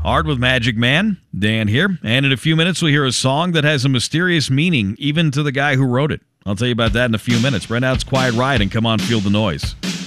Hard with Magic Man. Dan here. And in a few minutes, we'll hear a song that has a mysterious meaning, even to the guy who wrote it. I'll tell you about that in a few minutes. Right now, it's Quiet Riot, and come on, feel the noise.